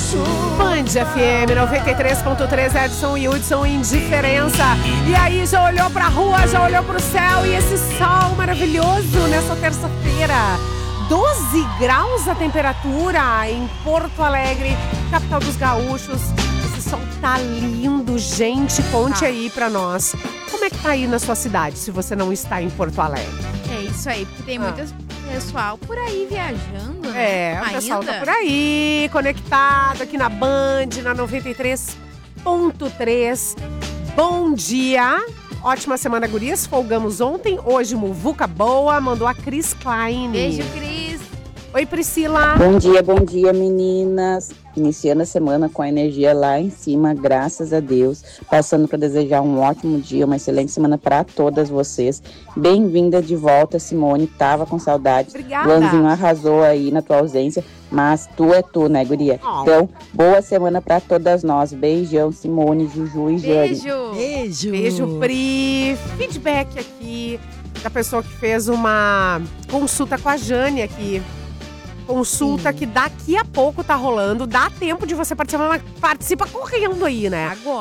Band FM 93.3, Edson e Hudson, Indiferença. E aí, já olhou pra rua, já olhou pro céu e esse sol maravilhoso nessa terça-feira. 12 graus a temperatura em Porto Alegre, capital dos gaúchos. Esse sol tá lindo, gente. Conte aí pra nós. Como é que tá aí na sua cidade, se você não está em Porto Alegre? É isso aí, porque tem muitas pessoal por aí viajando, né? É, o pessoal tá por aí, conectado aqui na Band, na 93.3. Bom dia. Ótima semana, gurias. Folgamos ontem, hoje muvuca boa. Mandou a Cris Klein. Beijo, Cris. Oi, Priscila. Bom dia, meninas. Iniciando a semana com a energia lá em cima, graças a Deus. Passando para desejar um ótimo dia, uma excelente semana para todas vocês. Bem-vinda de volta, Simone. Tava com saudade. Obrigada. Luanzinho arrasou aí na tua ausência, mas tu é tu, né, guria? Oh. Então, boa semana para todas nós. Beijão, Simone, Juju e Jane. Beijo. Beijo, Pri. Feedback aqui da pessoa que fez uma consulta com a Jane aqui. Consulta que daqui a pouco tá rolando. Dá tempo de você participar, mas participa correndo aí, né? Agora.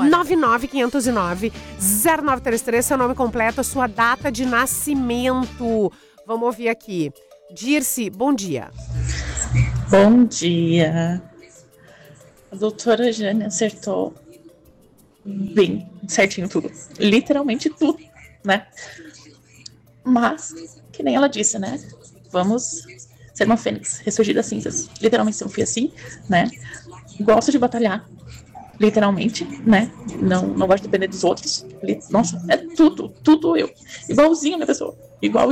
99509-0933, seu nome completo, sua data de nascimento. Vamos ouvir aqui. Dirce, bom dia. Bom dia. A doutora Jane acertou bem certinho tudo. Literalmente tudo, né? Mas, que nem ela disse, né? Vamos ser uma fênix, ressurgir das cinzas. Literalmente, eu fui assim, né? Gosto de batalhar, literalmente, né? Não gosto de depender dos outros. Nossa, é tudo eu. Igualzinho a minha pessoa. Igual.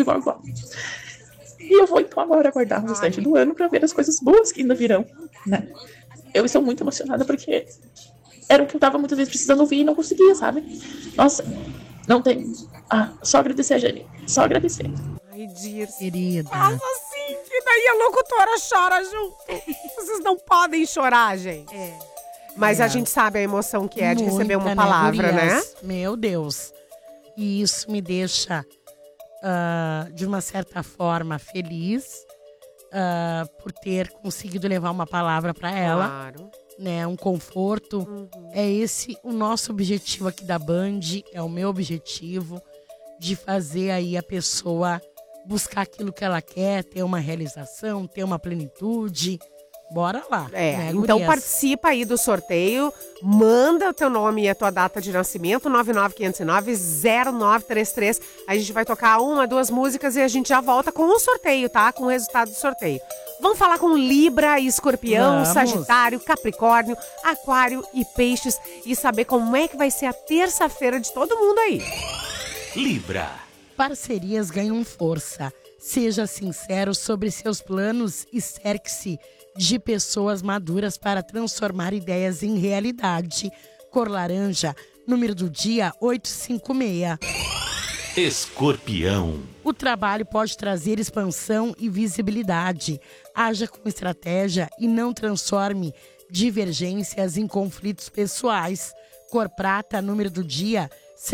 E eu vou, então, agora aguardar o restante do ano pra ver as coisas boas que ainda virão, né? Eu estou muito emocionada porque era o que eu tava muitas vezes precisando ouvir e não conseguia, sabe? Nossa, não tem... só agradecer a Jane. Só agradecer. Ai, Dirce. Querida. Nossa, sim, que daí a locutora chora junto. Vocês não podem chorar, gente. Mas a gente sabe a emoção que é de receber uma palavra, né? Meu Deus. E isso me deixa, de uma certa forma, feliz por ter conseguido levar uma palavra para ela. Claro. Né, um conforto. É esse o nosso objetivo aqui da Band, é o meu objetivo de fazer aí a pessoa buscar aquilo que ela quer, ter uma realização, ter uma plenitude. Bora lá. Né, então gurias? participa aí do sorteio, manda o teu nome e a tua data de nascimento, 99509-0933. A gente vai tocar 1, 2 músicas e a gente já volta com o sorteio, tá? Com o resultado do sorteio. Vamos falar com Libra, Escorpião, Vamos. Sagitário, Capricórnio, Aquário e Peixes e saber como é que vai ser a terça-feira de todo mundo aí. Libra. Parcerias ganham força. Seja sincero sobre seus planos e cerque-se de pessoas maduras para transformar ideias em realidade. Cor laranja, número do dia 856. Escorpião. O trabalho pode trazer expansão e visibilidade. Haja com estratégia e não transforme divergências em conflitos pessoais. Cor prata, número do dia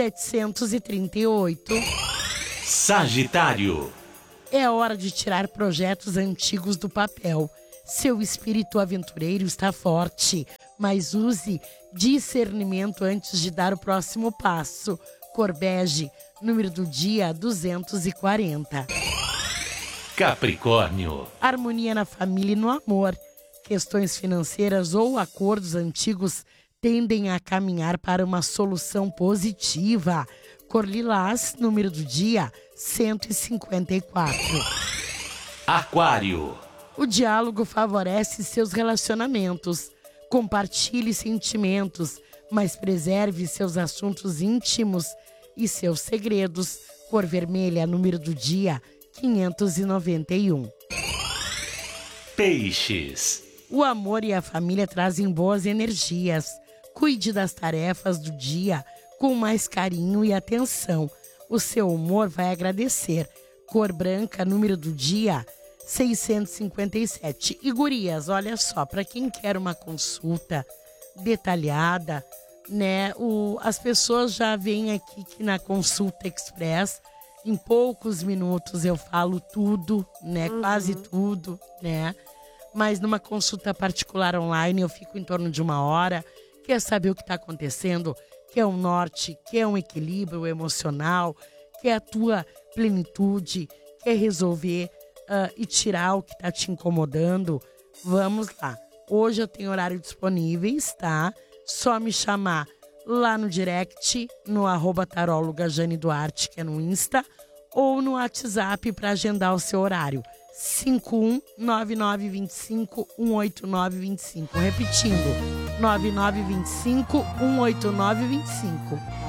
738. Sagitário. É hora de tirar projetos antigos do papel. Seu espírito aventureiro está forte, mas use discernimento antes de dar o próximo passo. Cor bege, número do dia 240. Capricórnio. Harmonia na família e no amor. Questões financeiras ou acordos antigos tendem a caminhar para uma solução positiva. Cor lilás, número do dia 154. Aquário. O diálogo favorece seus relacionamentos. Compartilhe sentimentos, mas preserve seus assuntos íntimos e seus segredos. Cor vermelha, número do dia 591. Peixes. O amor e a família trazem boas energias. Cuide das tarefas do dia com mais carinho e atenção. O seu humor vai agradecer. Cor branca, número do dia 657. E gurias, olha só, para quem quer uma consulta detalhada, né? As pessoas já vêm aqui que na Consulta Express, em poucos minutos eu falo tudo, né? Quase tudo, né? mas numa consulta particular online eu fico em torno de 1 hora. Quer saber o que está acontecendo? Quer um norte? Quer um equilíbrio emocional? Quer a tua plenitude? Quer resolver e tirar o que está te incomodando? Vamos lá. Hoje eu tenho horário disponíveis, tá? Só me chamar lá no direct, no @taróloga Jane Duarte, que é no Insta, ou no WhatsApp para agendar o seu horário. 519925-18925. Repetindo, 9925-18925.